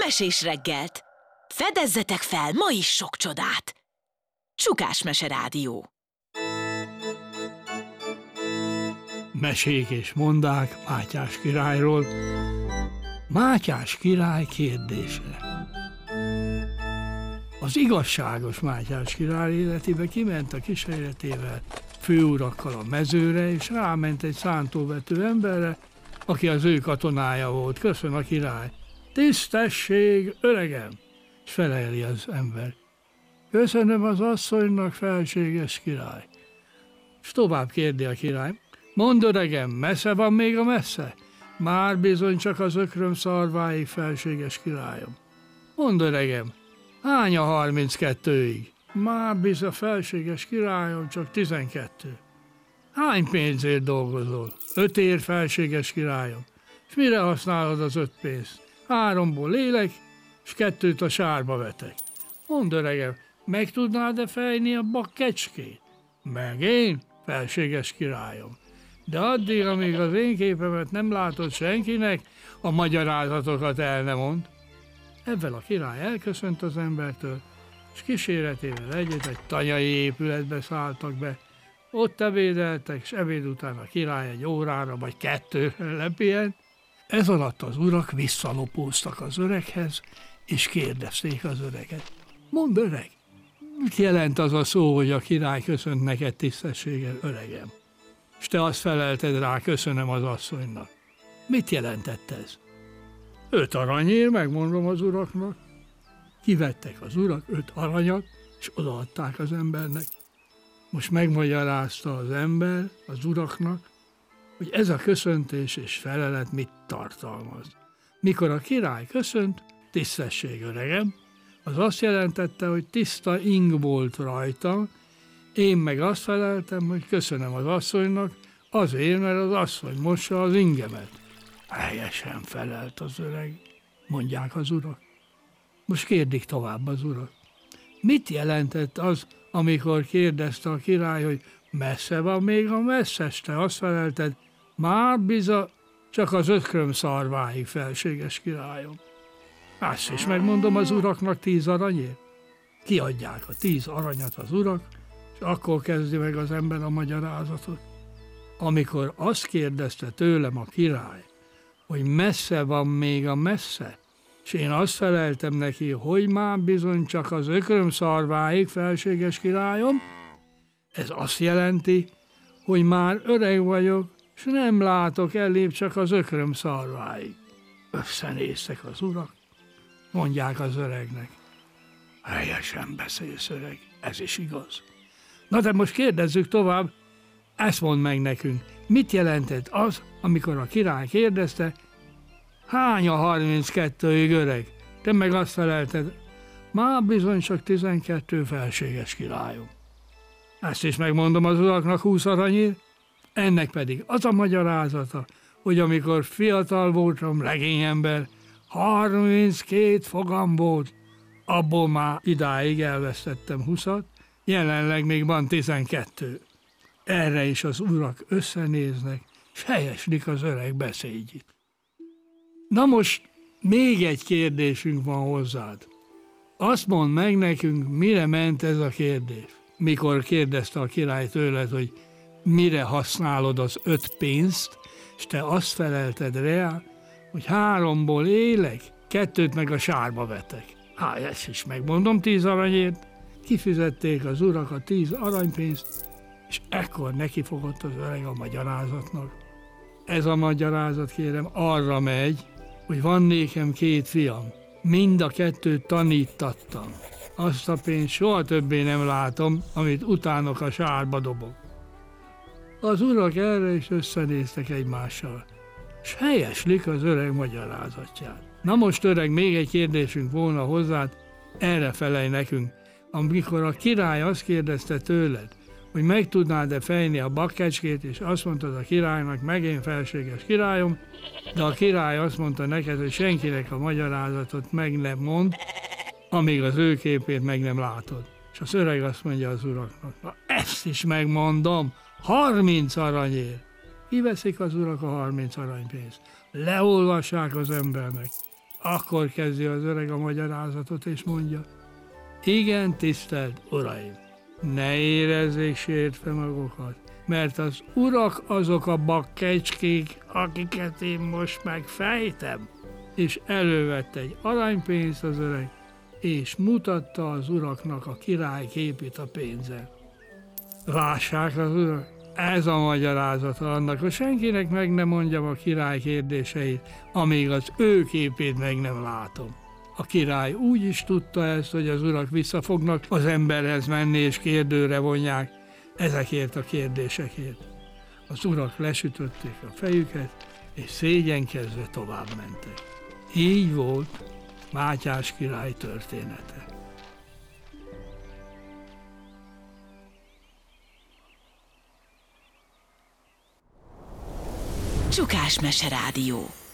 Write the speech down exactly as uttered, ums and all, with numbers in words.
Mesés reggelt! Fedezzetek fel ma is sok csodát! Csukás Mese Rádió. Mesék és mondák Mátyás királyról. Mátyás király kérdése. Az igazságos Mátyás király életébe kiment a kíséretével, főurakkal a mezőre, és ráment egy szántóvető emberre, aki az ő katonája volt. Köszön a király. Tisztesség, öregem! És feleli az ember. Köszönöm az asszonynak, felséges király. És tovább kérdi a király. Mondd, öregem, messze van még a messze? Már bizony csak az ökröm szarváig, felséges királyom. Mondd, öregem, hány a harminckettőig? Már bizony, felséges királyom, csak tizenkettő. Hány pénzért dolgozol? Öt ér, felséges királyom. És mire használod az öt pénzt? Háromból élek, és kettőt a sárba vetek. Mondd, öregem, meg tudnád-e fejni a bakkecskét? Meg én, felséges királyom. De addig, amíg az én képemet nem látod senkinek, a magyarázatokat el nem mond. Ebben a király elköszönt az embertől, és kíséretével együtt egy tanyai épületbe szálltak be. Ott ebédeltek, és ebéd után a király egy órára vagy kettőre lepihent. Ez alatt az urak visszalopóztak az öreghez, és kérdezték az öreget. Mondd, öreg, mit jelent az a szó, hogy a király köszönt neked tisztességgel, öregem? És te azt felelted rá, köszönöm az asszonynak. Mit jelentett ez? Öt aranyér, megmondom az uraknak. Kivettek az urak öt aranyat, és odaadták az embernek. Most megmagyarázta az ember az uraknak, hogy ez a köszöntés és felelet mit tartalmaz. Mikor a király köszönt, tisztesség, öregem, az azt jelentette, hogy tiszta ing volt rajtam, én meg azt feleltem, hogy köszönöm az asszonynak, azért, mert az asszony mossa az ingemet. Helyesen felelt az öreg, mondják az urak. Most kérdik tovább az urak. Mit jelentett az, amikor kérdezte a király, hogy messze van még a messzes? Te azt felelted, már biza, csak az ökröm szarváig, felséges királyom. Azt is megmondom az uraknak tíz aranyért. Kiadják a tíz aranyat az urak, és akkor kezdi meg az ember a magyarázatot. Amikor azt kérdezte tőlem a király, hogy messze van még a messze, és én azt feleltem neki, hogy már bizony csak az ökröm szarváig, felséges királyom, ez azt jelenti, hogy már öreg vagyok, és nem látok ellébb csak az ökröm szarváig. Összenéztek az urak, mondják az öregnek. Helyesen beszélsz, öreg, ez is igaz. Na de most kérdezzük tovább, ezt mondd meg nekünk, mit jelentett az, amikor a király kérdezte, hány a harminckettőig, öreg? Te meg azt felelted, már bizony csak tizenkettő, felséges királyom. Ezt is megmondom az uraknak húsz aranyért, ennek pedig az a magyarázata, hogy amikor fiatal voltam, legényember, harminckét fogam volt, abból már idáig elvesztettem húszat, jelenleg még van tizenkettő. Erre is az urak összenéznek, és helyeslik az öreg beszédjét. Na most még egy kérdésünk van hozzád. Azt mondd meg nekünk, mire ment ez a kérdés. Mikor kérdezte a király tőled, hogy mire használod az öt pénzt, és te azt felelted rá, hogy háromból élek, kettőt meg a sárba vetek. Há, ezt is megmondom tíz aranyért. Kifizették az urak a tíz aranypénzt, és ekkor nekifogott az öreg a magyarázatnak. Ez a magyarázat, kérem, arra megy, hogy van nékem két fiam. Mind a kettőt tanítattam. Azt a pénzt soha többé nem látom, amit utánok a sárba dobok. Az urak erre is összenéztek egymással, s helyeslik az öreg magyarázatját. Na most, öreg, még egy kérdésünk volna hozzád, erre felej nekünk. Amikor a király azt kérdezte tőled, hogy meg tudnád-e fejni a bakkecskét, és azt mondtad a királynak, meg én, felséges királyom, de a király azt mondta neked, hogy senkinek a magyarázatot meg nem mond, amíg az ő képét meg nem látod. És az öreg azt mondja az uraknak, na ezt is megmondom, harminc aranyért. Kiveszik az urak a harminc aranypénzt, leolvassák az embernek, Akkor kezdi az öreg a magyarázatot, és mondja, igen, tisztelt uraim, ne érezzék sértve magukat, mert az urak azok a bakkecskék, akiket én most megfejtem. És elővett egy aranypénzt az öreg, és mutatta az uraknak a király képét a pénzzel. Lássák az urak, ez a magyarázata annak, hogy senkinek meg nem mondjam a király kérdéseit, amíg az ő képét meg nem látom. A király úgy is tudta ezt, hogy az urak visszafognak az emberhez menni és kérdőre vonják ezekért a kérdésekért. Az urak lesütötték a fejüket, és szégyenkezve tovább mentek. Így volt Mátyás király története. Csukás Mese Rádió.